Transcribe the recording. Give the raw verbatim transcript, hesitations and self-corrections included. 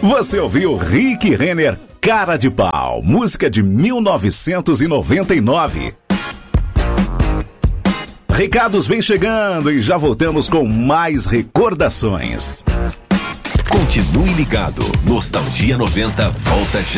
Você ouviu Rick Renner, Cara de Pau, música de mil novecentos e noventa e nove. Recados vem chegando e já voltamos com mais recordações. Continue ligado. Nostalgia noventa volta já.